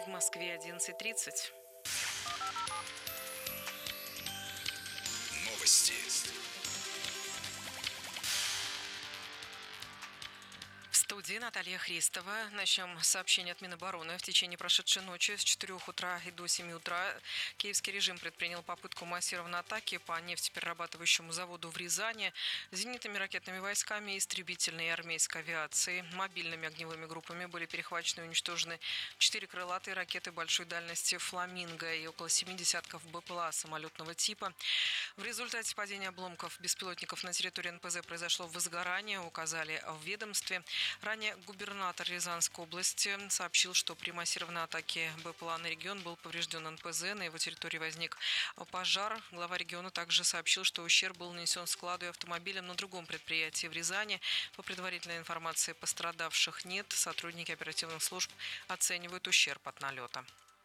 Москве 11:30. Новости. В студии Наталья Христова. Начнем с сообщения от Минобороны. В течение прошедшей ночи с 4 утра и до 7 утра киевский режим предпринял попытку массированной атаки по нефтеперерабатывающему заводу в Рязани зенитными ракетными войсками, истребительной и армейской авиацией. Мобильными огневыми группами были перехвачены и уничтожены 4 крылатые ракеты большой дальности «Фламинго» и около 7 десятков БПЛА самолетного типа. В результате падения обломков беспилотников на территории НПЗ произошло возгорание, указали в ведомстве. Ранее губернатор Рязанской области сообщил, что при массированной атаке БПЛА на регион был поврежден НПЗ, на его территории возник пожар. Глава региона также сообщил, что ущерб был нанесен складу и автомобилям на другом предприятии в Рязани. По предварительной информации пострадавших нет. Сотрудники оперативных служб оценивают ущерб от налета.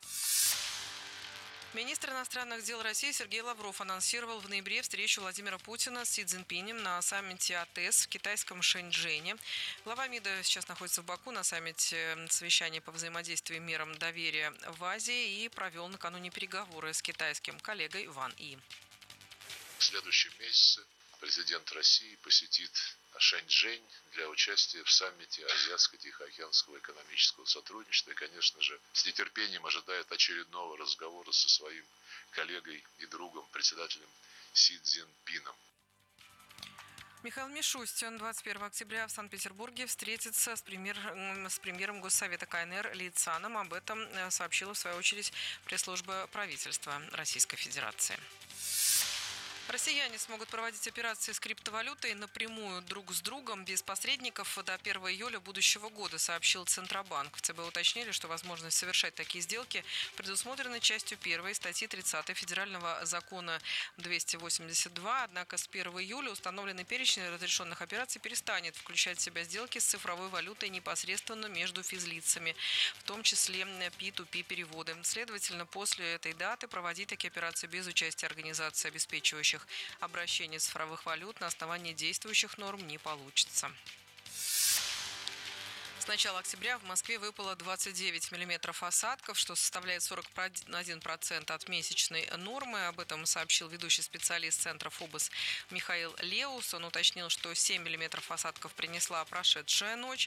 Министр иностранных дел России Сергей Лавров анонсировал в ноябре встречу Владимира Путина с Си Цзиньпинем на саммите АТЭС в китайском Шэньчжэне. Глава МИДа сейчас находится в Баку на саммите совещания по взаимодействию и мерам доверия в Азии и провел накануне переговоры с китайским коллегой Ван И. В следующем месяце президент России посетит Шэньчжэнь для участия в саммите Азиатско-Тихоокеанского экономического сотрудничества и, конечно же, с нетерпением ожидает очередного разговора со своим коллегой и другом, председателем Си Цзиньпином. Михаил Мишустин 21 октября в Санкт-Петербурге встретится с премьером Госсовета КНР Ли Цаном. Об этом сообщила в свою очередь пресс-служба правительства Российской Федерации. Россияне смогут проводить операции с криптовалютой напрямую друг с другом, без посредников, до 1 июля будущего года, сообщил Центробанк. В ЦБ уточнили, что возможность совершать такие сделки предусмотрена частью 1 статьи 30 Федерального закона 282. Однако с 1 июля установленный перечень разрешенных операций перестанет включать в себя сделки с цифровой валютой непосредственно между физлицами, в том числе P2P переводы. Следовательно, после этой даты проводить такие операции без участия организаций, обеспечивающих обращение цифровых валют на основании действующих норм не получится. С начала октября в Москве выпало 29 миллиметров осадков, что составляет 41% от месячной нормы. Об этом сообщил ведущий специалист Центра ФОБОС Михаил Леус. Он уточнил, что 7 миллиметров осадков принесла прошедшая ночь.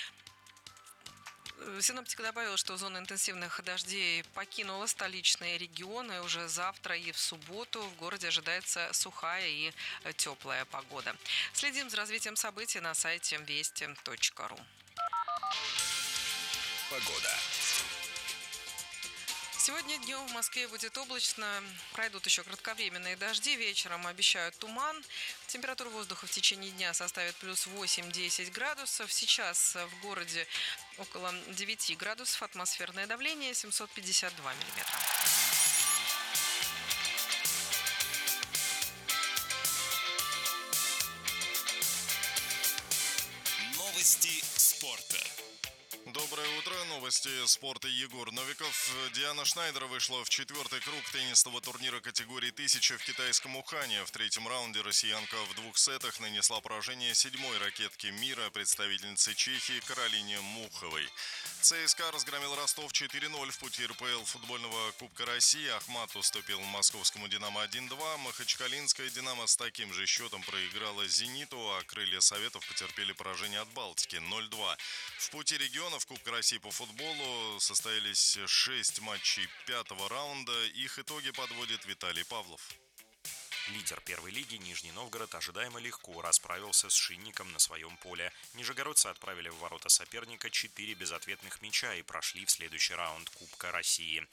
Синоптик добавил, что зона интенсивных дождей покинула столичные регионы. Уже завтра и в субботу в городе ожидается сухая и теплая погода. Следим за развитием событий на сайте вести.ру. Погода. Сегодня днем в Москве будет облачно, пройдут еще кратковременные дожди, вечером обещают туман. Температура воздуха в течение дня составит плюс 8-10 градусов. Сейчас в городе около 9 градусов, атмосферное давление 752 миллиметра. Новости спорта. Доброе утро. Новости спорта. Егор Новиков. Диана Шнайдер вышла в 4-й круг теннисного турнира категории 1000 в китайском Ухане. В 3-м раунде россиянка в 2 сетах нанесла поражение 7-й ракетке мира, представительнице Чехии Каролине Муховой. ЦСКА разгромил Ростов 4-0 в пути РПЛ футбольного Кубка России. Ахмат уступил московскому «Динамо» 1-2. Махачкалинская «Динамо» с таким же счетом проиграла «Зениту», а «Крылья Советов» потерпели поражение от «Балтики» 0-2. В пути регионов Кубка России по футболу состоялись 6 матчей 5-го раунда. Их итоги подводит Виталий Павлов. Лидер первой лиги Нижний Новгород ожидаемо легко расправился с Шинником на своем поле. Нижегородцы отправили в ворота соперника 4 безответных мяча и прошли в следующий раунд Кубка России.